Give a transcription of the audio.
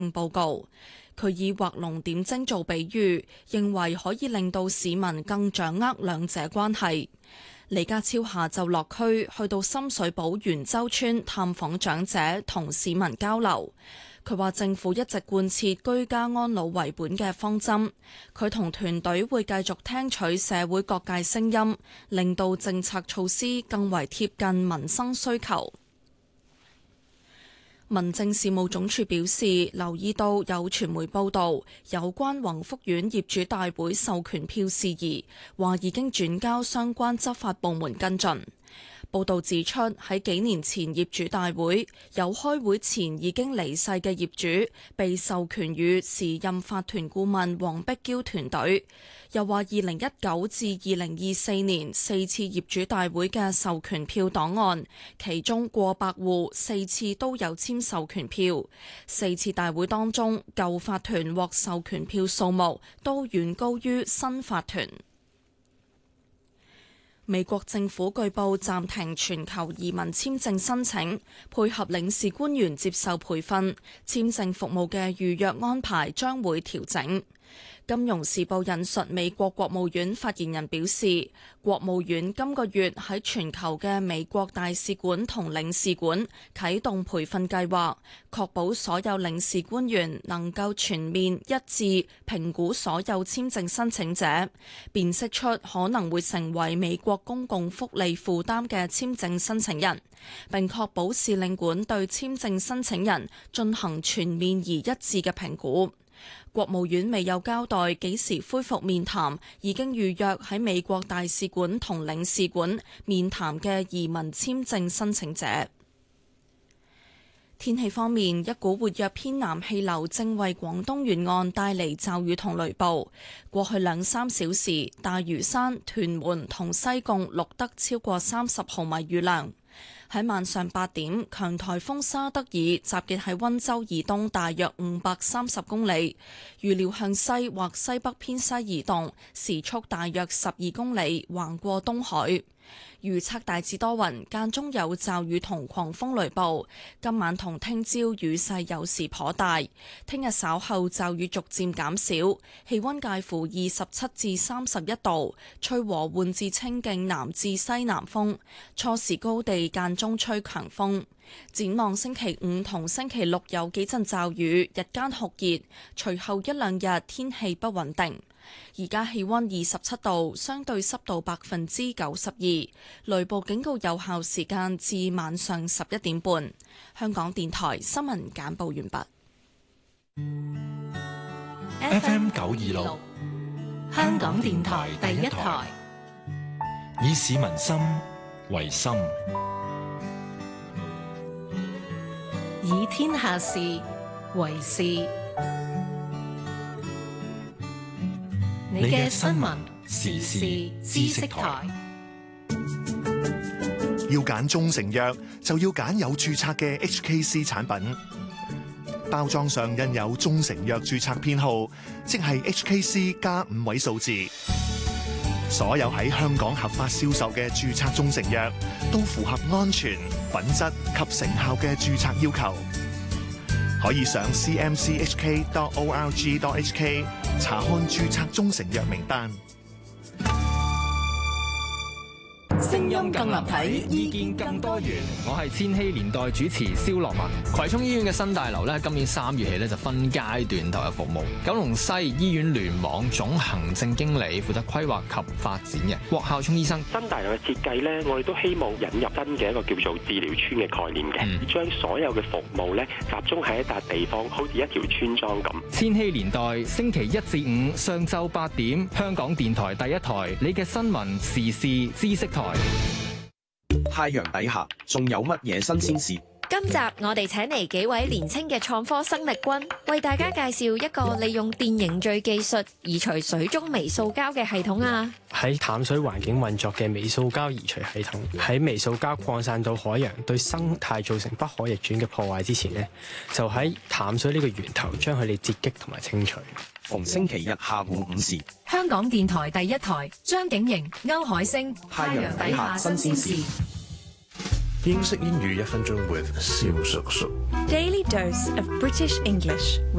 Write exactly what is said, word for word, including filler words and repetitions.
報告。佢以畫龍點睛做比喻，認為可以令到市民更掌握兩者關係。李家超下晝落區，去到深水埗元州村探訪長者，同市民交流。佢話政府一直貫徹居家安老為本嘅方針，佢同團隊會繼續聽取社會各界聲音，令到政策措施更為貼近民生需求。民政事務總署表示，留意到有傳媒報道有關宏福苑業主大會授權票事宜，話已經轉交相關執法部門跟進。報道指出，喺幾年前業主大會有開會前已經離世嘅業主被授權予時任法團顧問黃碧嬌團隊。又話二零一九至二零二四年四次業主大會嘅授權票檔案，其中過百戶四次都有簽授權票。四次大會當中，舊法團獲授權票數目都遠高於新法團。美國政府據報暫停全球移民簽證申請，配合領事官員接受培訓，簽證服務嘅預約安排將會調整。金融時報引述美國國務院發言人表示，國務院今個月喺全球嘅美國大使館同領事館啟動培訓計劃，確保所有領事官員能夠全面一致評估所有簽證申請者，辨識出可能會成為美國公共福利負擔嘅簽證申請人，並確保使領館對簽證申請人進行全面而一致嘅評估。國務院未有交代幾時恢復面談已經預約喺美國大使館同領事館面談嘅移民簽證申請者。天氣方面，一股活躍偏南氣流正為廣東沿岸帶嚟驟雨同雷暴。過去兩三小時，大嶼山、屯門同西貢錄得超過三十毫米雨量。喺晚上八點，強颱風沙德爾集結喺溫州以東大約五百三十公里，預料向西或西北偏西移動，時速大約十二公里，橫過東海。預測大致多雲，間中有驟雨同狂風雷暴。今晚同聽朝雨勢有時頗大，聽日稍後驟雨逐漸減少，氣溫介乎二十七至三十一度，吹和緩至清勁南至西南風，初時高地間中吹強風。展望星期五同星期六有幾陣驟雨，日間酷熱，隨後一兩日天氣不穩定。而家氣溫二十七度，相對濕度百分之九十二，雷暴警告有效時間至晚上十一點半。香港電台新聞簡報完畢。 F M 九二六，香港電台第一台，以市民心為心， 以天下事為事。你嘅新聞時事知識台， 要揀中成藥就要揀有註冊嘅 H K C 產品，包裝上印有中成藥註冊編號，即係 H K C 加五位數字。所有喺香港合法銷售嘅註冊中成藥都符合安全、品質及成效嘅註冊要求。可以上 c m c h k dot org dot h k 查看註冊中成藥名單。 聲音更立體，意見更多元。我係千禧年代主持蕭樂文。葵涌醫院嘅新大樓咧，今年三月起咧就分階段投入服務。九龍西醫院聯網總行政經理負責規劃及發展嘅郭孝聰醫生。 新大樓嘅設計咧，我哋都希望引入新嘅一個叫做治療村嘅概念嘅，將、嗯、所有嘅服務咧集中喺一笪地方，好似一條村莊咁。 千禧年代星期一至五上晝八點，香港電台第一台，你嘅新聞時事知識台。 太陽底下仲有乜嘢新鮮事？ 今集我哋請嚟幾位年輕嘅創科生力軍，為大家介紹一個利用電凝聚技術移除水中微塑膠嘅系統啊！ 喺淡水環境運作嘅微塑膠移除系統，喺微塑膠擴散到海洋，對生態造成不可逆轉嘅破壞之前呢，就喺淡水呢個源頭將佢哋截擊同埋清除。 逢星期日下午五時， 香港電台第一台，張景瑩、歐海星， 太陽底下新鮮事。 英式英語一分鐘 with 蕭叔叔。 daily dose of British English with